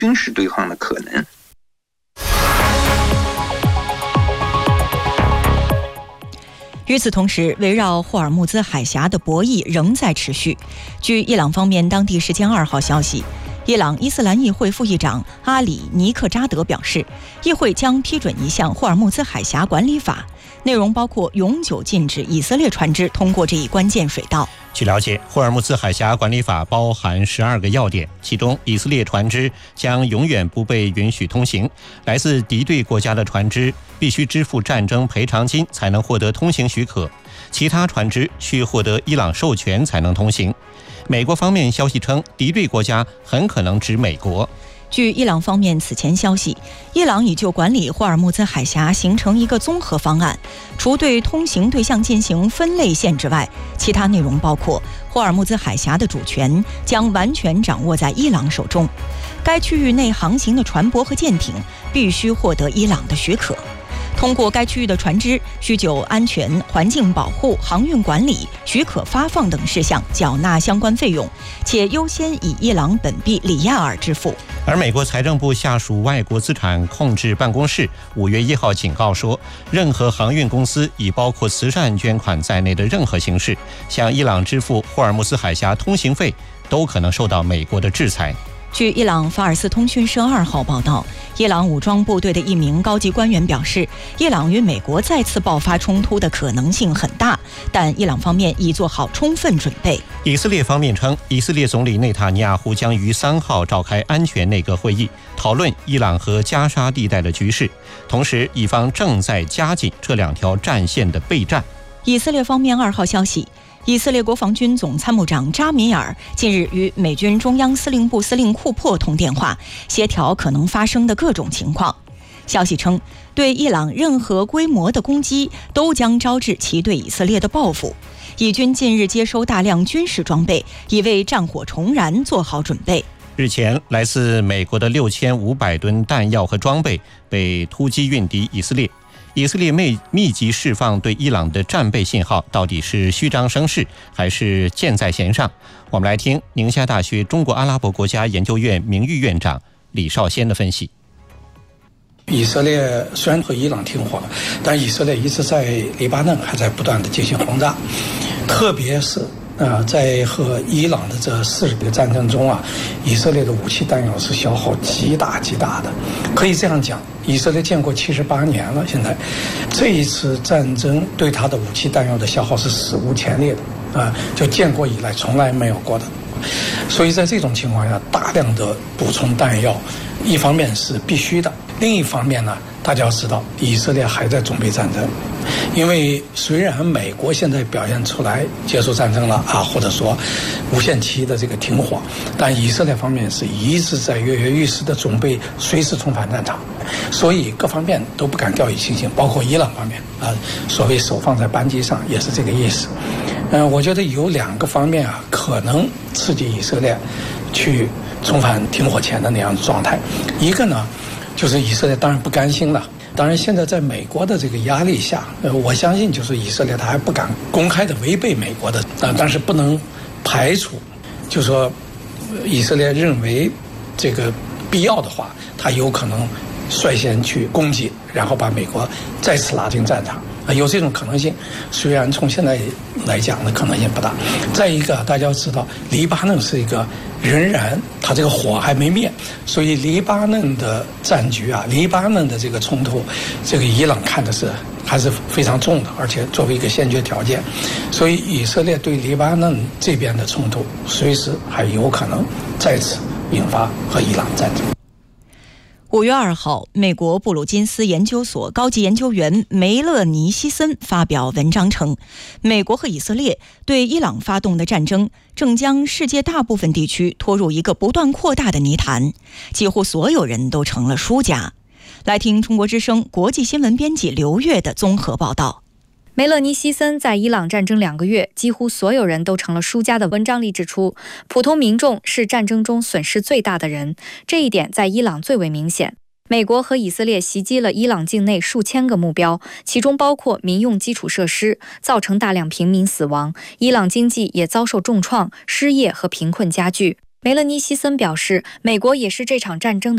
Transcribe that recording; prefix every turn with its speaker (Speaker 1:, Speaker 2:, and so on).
Speaker 1: 军事对抗的可能。
Speaker 2: 与此同时，围绕霍尔木兹海峡的博弈仍在持续。据伊朗方面当地时间2号消息，伊朗伊斯兰议会副议长阿里尼克扎德表示，议会将批准一项霍尔木兹海峡管理法，内容包括永久禁止以色列船只通过这一关键水道。
Speaker 3: 据了解，霍尔木兹海峡管理法包含12个要点，其中以色列船只将永远不被允许通行，来自敌对国家的船只必须支付战争赔偿金才能获得通行许可，其他船只需获得伊朗授权才能通行。美国方面消息称，敌对国家很可能指美国。
Speaker 2: 据伊朗方面此前消息，伊朗已就管理霍尔木兹海峡形成一个综合方案，除对通行对象进行分类限制外，其他内容包括霍尔木兹海峡的主权将完全掌握在伊朗手中，该区域内航行的船舶和舰艇必须获得伊朗的许可，通过该区域的船只需就安全、环境保护、航运管理、许可发放等事项缴纳相关费用，且优先以伊朗本币里亚尔支付。
Speaker 3: 而美国财政部下属外国资产控制办公室5月1号警告说，任何航运公司以包括慈善捐款在内的任何形式向伊朗支付霍尔木兹海峡通行费，都可能受到美国的制裁。
Speaker 2: 据伊朗法尔斯通讯社2号报道，伊朗武装部队的一名高级官员表示，伊朗与美国再次爆发冲突的可能性很大，但伊朗方面已做好充分准备。
Speaker 3: 以色列方面称，以色列总理内塔尼亚胡将于3号召开安全内阁会议，讨论伊朗和加沙地带的局势，同时以方正在加紧这2条战线的备战。
Speaker 2: 以色列方面2号消息，以色列国防军总参谋长扎米尔近日与美军中央司令部司令库珀通电话，协调可能发生的各种情况。消息称，对伊朗任何规模的攻击都将招致其对以色列的报复。以军近日接收大量军事装备，已为战火重燃做好准备。
Speaker 3: 日前，来自美国的6500吨弹药和装备被突击运抵以色列。以色列密集释放对伊朗的战备信号，到底是虚张声势还是箭在弦上？我们来听宁夏大学中国阿拉伯国家研究院名誉院长李少先的分析。
Speaker 4: 以色列虽然和伊朗停火了，但以色列一直在黎巴嫩还在不断的进行轰炸，特别是在和伊朗的这40个战争中啊，以色列的武器弹药是消耗极大的。可以这样讲，以色列建国78年了，现在这一次战争对他的武器弹药的消耗是史无前例的就建国以来从来没有过的。所以在这种情况下，大量的补充弹药，一方面是必须的，另一方面呢，大家要知道，以色列还在准备战争。因为虽然美国现在表现出来结束战争了或者说无限期的这个停火，但以色列方面是一直在跃跃欲试的准备随时重返战场，所以各方面都不敢掉以轻心，包括伊朗方面所谓手放在扳机上也是这个意思。我觉得有2个方面可能刺激以色列去重返停火前的那样的状态。一个呢，就是以色列当然不甘心了。当然，现在在美国的这个压力下，我相信就是以色列他还不敢公开的违背美国的，但是不能排除，就是说以色列认为这个必要的话，他有可能率先去攻击，然后把美国再次拉进战场。有这种可能性，虽然从现在来讲的可能性不大。再一个，大家要知道，黎巴嫩是一个仍然它这个火还没灭，所以黎巴嫩的战局黎巴嫩的这个冲突，这个伊朗看的是还是非常重的，而且作为一个先决条件，所以以色列对黎巴嫩这边的冲突，随时还有可能再次引发和伊朗战争。
Speaker 2: 5月2号，美国布鲁金斯研究所高级研究员梅勒尼希森发表文章称，美国和以色列对伊朗发动的战争正将世界大部分地区拖入一个不断扩大的泥潭，几乎所有人都成了输家。来听中国之声国际新闻编辑刘月的综合报道。
Speaker 5: 梅勒尼希森在伊朗战争2个月，几乎所有人都成了输家的文章里指出，普通民众是战争中损失最大的人，这一点在伊朗最为明显。美国和以色列袭击了伊朗境内数千个目标，其中包括民用基础设施，造成大量平民死亡，伊朗经济也遭受重创，失业和贫困加剧。梅勒尼希森表示，美国也是这场战争的